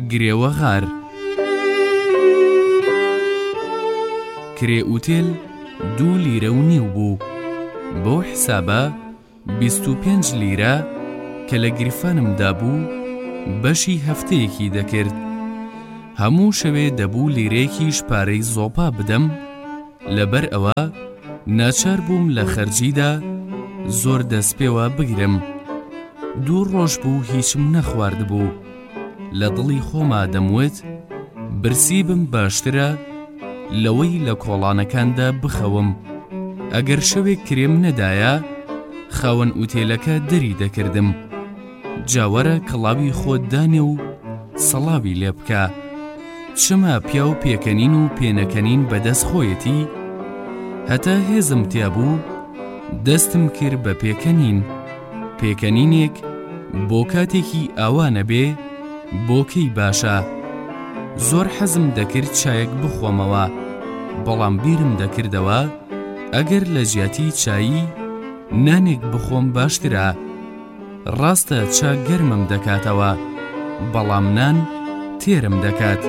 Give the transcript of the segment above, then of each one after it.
گرێوە غار کرێ ئوتێل 2 لیرە و نیو بوو بۆ حسابە 25 لیرە کە لە گریفانمدا بوو بەشی هەفتەیەکی دەکرد هەموو شەوێ دەبوو لیرەیەکیش پارەی زۆپا بدەم لەبەر ئەوە ناچار بووم لە خەرجیدا زۆر دەستپێوە بگرم 2 ڕۆژ بوو هیچم نەخواردبوو لە دڵی خۆما دەموت برسی بم باشترە لەوەی لە کۆڵانەکاندا بخەوم ئەگەر شەوێک کرێم نەدایە خاوەن ئوتێلەکە دەری دەکردم جاوەرە کڵاوی خۆت دانێ و سەڵاوی لێ بکە چما پیا و پێکەنین و پێنەکەنین بەدەست خۆیەتی هەتا هێزم تیابوو دەستم کرد بە پێکەنینێک بۆ کاتێکی ئاوانە بێ بۆکەی باشە زۆر حەزم دەکرد چایەک بخۆمەوە بەڵام بیرم دەکردەوە ئەگەر لە ژیاتی چایی نانێک بخۆم باشترە ڕاستە چا گەرمم دەکاتەوە بەڵام نان تێرم دەکات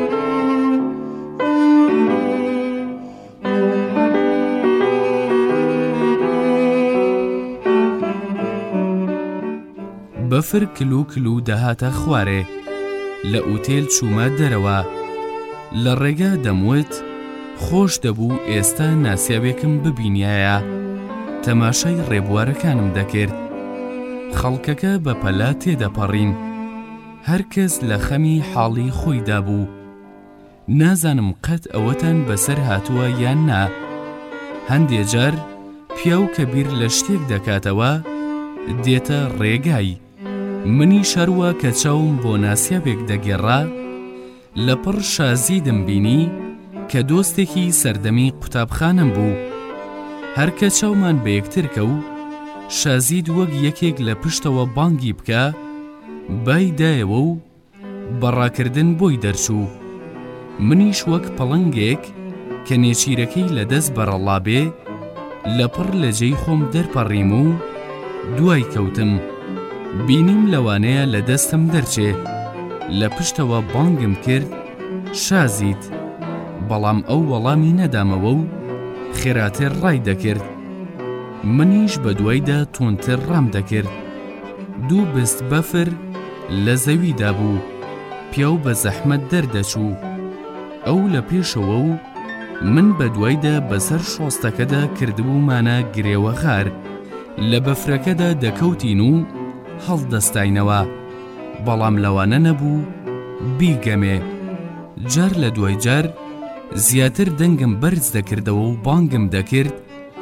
بەفر کلو دەهاتە خوارێ لە ئوتێل چوومە دەرەوە لە ڕێگا دەموت خۆش دەبوو ئێستا ناسیاوێکم ببینایە تەماشای ڕێبوارەکانم دەکرد خەڵکەکە بە پەلا تێدەپەڕین هەرکەس لە خەمی حاڵی خۆیدا بوو نازانم قەت ئەوەتان بەسەر هاتووە یان نا هەندێ جار پیا و کەبیر لە شتێک دەکاتەوە دێتە ڕێگای منی شەروە کە چاوم بۆ ناسیاوێک دەگێڕا لەپڕ شازیدم بینی کە دۆستێکی سەردەمی قوتابخانم بوو هەرکە چاومان بە یەکتر کە و شازید وەک یەکێک لە پشتەوە بانگی بکە بای دایەوە و بەڕاکردن بۆی دەرچوو منیش وەک پەڵەنگێک کە نێچیرەکەی لە دەست بەرەڵا بێ لەپڕ لە جێی خۆم دەرپەڕیم و دوای کەوتم بینیم لەوانەیە لە دەستم دەرچێ لە پشتەوە بانگم کرد شازید بەڵام ئەو وەڵامی نەدامەوە و خێراتر ڕای دەکرد منیش بە دوایدا تۆنتر ڕام دەکرد 2 بست بەفر لە زەویدا بوو پیا و بە زەحمەت دەردەچوو ئەو لە پێشەوە و من بە دوایدا بەسەر شۆستەکەدا کردبوومانە گرێوە غار لە بەفرەکەدا دەکەوتین و هەڵدەستاینەوە بەڵام لەوانە نەبوو بیگەمێ جار لە دوای جار زیاتر دەنگم بەرز دەکردەوە و بانگم دەکرد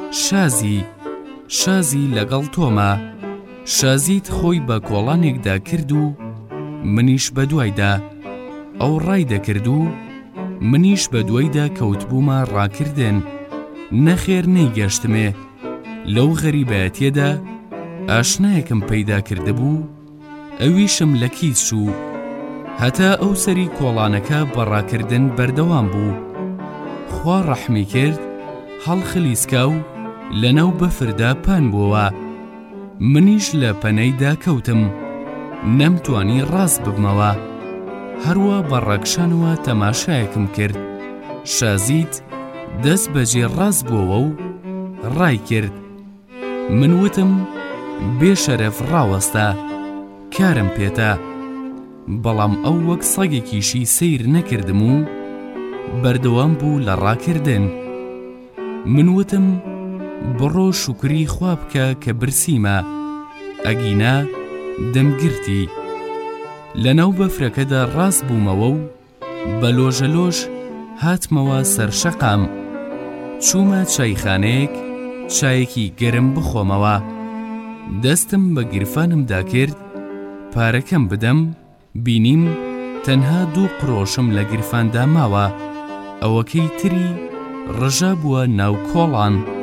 شازی لەگەڵ تۆمە شازیت خۆی بە کۆڵانێکدا کرد و منیش بە دوایدا ئەو ڕای دەکرد و منیش بە دوایدا کەوتبوومە ڕاکردن نەخێر نەیگەشتمێ لەو غەریبەتیەدا ئاشنایەکم پەیدا کردبوو ئەویشم لە کیس چوو هەتا ئەو سەری کۆڵانەکە بەڕاکردن بەردەوام بوو خوا ڕەحمی کرد هەڵخلیسکا و لەناو بەفردا پان بووەوە منیش لە پەنەیدا کەوتم نەمتوانی ڕاست ببمەوە هەروە بەڕەکشانەوە تەماشایەکم کرد شازید دەست بەجێ ڕاست بووەوە و ڕای کرد من وتم بێشەرەف ڕاوەستە کارم پێتە بەڵام ئەو وەک سەگێکیشی سیر نەکردم و بەردەوام بوو لە ڕاکردن من وتم بڕۆ شوکری خوا بکە کە برسیمە ئەگینا دەمگرتی لەناو بەفرەکەدا ڕاست بوومەوە و بە لۆژەلۆژ هاتمەوە سەر شەقام چوومە چایخانەیەک چایەکی گەرم بخۆمەوە دەستم بە گیرفانمدا کرد پارەکەم بدەم بینیم تەنها 2 قرۆشم لە گیرفاندا ماوە ئەوەکەی تری ڕژا بووە ناو کۆڵان